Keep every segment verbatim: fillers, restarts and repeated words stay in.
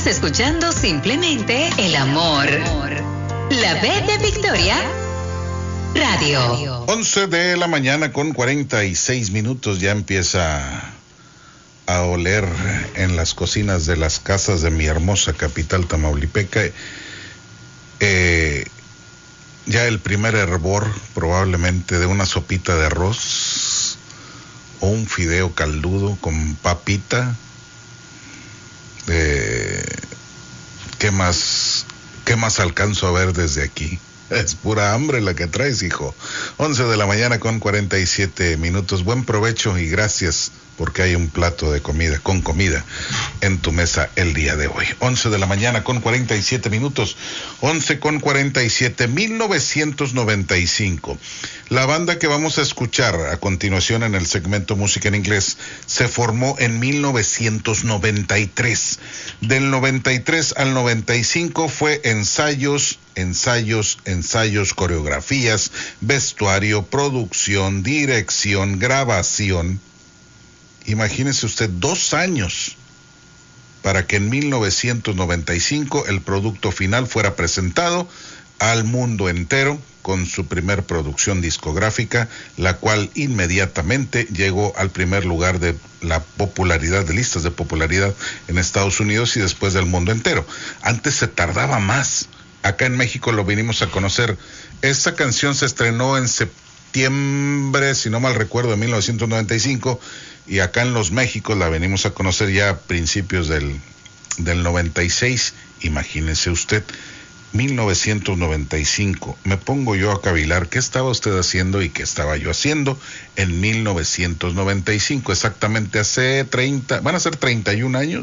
escuchando simplemente el amor. La B de Victoria Radio. once de la mañana con cuarenta y seis minutos. Ya empieza a oler en las cocinas de las casas de mi hermosa capital tamaulipeca. Eh, ya el primer hervor probablemente de una sopita de arroz o un fideo caldudo con papita. Eh, ¿qué más, qué más alcanzo a ver desde aquí? Es pura hambre la que traes, hijo. once de la mañana con cuarenta y siete minutos. Buen provecho y gracias porque hay un plato de comida, con comida, en tu mesa el día de hoy. once de la mañana con cuarenta y siete minutos. once con cuarenta y siete. mil novecientos noventa y cinco. La banda que vamos a escuchar a continuación en el segmento Música en Inglés se formó en mil novecientos noventa y tres. Del noventa y tres al noventa y cinco fue ensayos, ensayos, ensayos, coreografías, vestuario, producción, dirección, grabación. Imagínese usted, dos años para que en mil novecientos noventa y cinco el producto final fuera presentado al mundo entero con su primer producción discográfica, la cual inmediatamente llegó al primer lugar de la popularidad, de listas de popularidad en Estados Unidos y después del mundo entero. Antes se tardaba más. Acá en México lo vinimos a conocer. Esta canción se estrenó en septiembre, si no mal recuerdo, de mil novecientos noventa y cinco, y acá en Los Méxicos la venimos a conocer ya a principios del, del noventa y seis. Imagínese usted, mil novecientos noventa y cinco. Me pongo yo a cavilar qué estaba usted haciendo y qué estaba yo haciendo en mil novecientos noventa y cinco, exactamente hace treinta, van a ser treinta y un años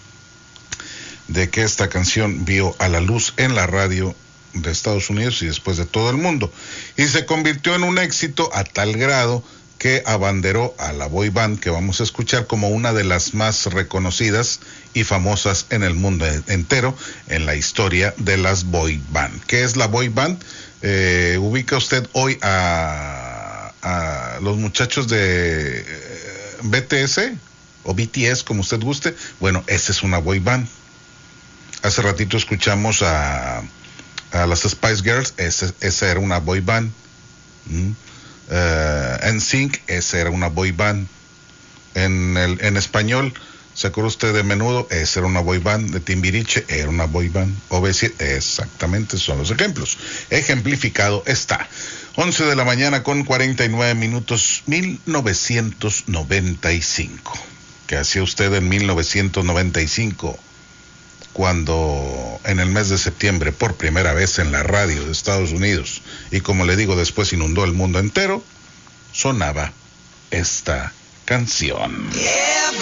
de que esta canción vio a la luz en la radio de Estados Unidos y después de todo el mundo, y se convirtió en un éxito a tal grado que abanderó a la boy band que vamos a escuchar como una de las más reconocidas y famosas en el mundo entero en la historia de las boy band. ¿Qué es la boy band? Eh, ubica usted hoy a, a los muchachos de B T S o B T S, como usted guste. Bueno, esa es una boy band. Hace ratito escuchamos a, a las Spice Girls, esa, esa era una boy band. ¿Mm? Uh, N Sync, esa era una boy band. En el en español, ¿se acuerda usted de Menudo? Esa era una boy band. De Timbiriche, era una boy band. O B C, exactamente, son los ejemplos. Ejemplificado está. once de la mañana con cuarenta y nueve minutos, mil novecientos noventa y cinco. ¿Qué hacía usted en mil novecientos noventa y cinco? Cuando en el mes de septiembre, por primera vez en la radio de Estados Unidos, y como le digo, después inundó el mundo entero, sonaba esta canción. Yeah.